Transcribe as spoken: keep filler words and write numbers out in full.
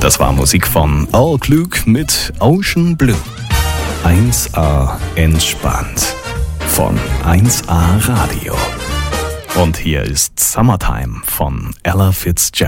Das war Musik von Al Klug mit Ocean Blue. eins A entspannt von eins A Radio. Und hier ist Summertime von Ella Fitzgerald.